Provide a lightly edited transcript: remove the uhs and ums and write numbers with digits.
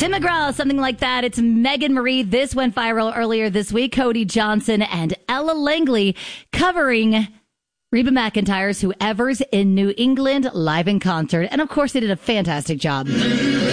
Tim McGraw, something like that. It's Megan Marie. This went viral earlier this week. Cody Johnson and Ella Langley covering Reba McEntire's Whoever's in New England live in concert. And of course, they did a fantastic job.